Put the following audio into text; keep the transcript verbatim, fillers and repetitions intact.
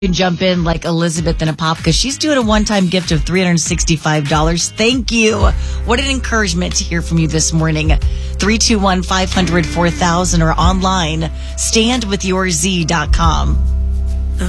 can jump in like Elizabeth in a pop because she's doing a one-time gift of three hundred sixty-five dollars. Thank you. What an encouragement to hear from you this morning. three two one, five hundred, four thousand or online, stand with your z dot com.